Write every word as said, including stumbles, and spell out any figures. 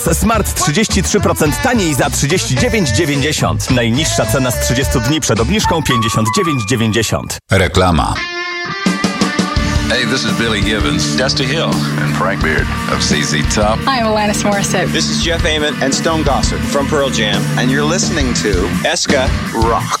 Smart trzydzieści trzy procent taniej za trzydzieści dziewięć dziewięćdziesiąt. Najniższa cena z trzydziestu dni przed obniżką pięćdziesiąt dziewięć dziewięćdziesiąt. Reklama. Hey, this is Billy Gibbons, Dusty Hill, and Frank Beard of Z Z Top. I'm Alanis Morissette. This is Jeff Ament and Stone Gossard from Pearl Jam, and you're listening to Eska Rock.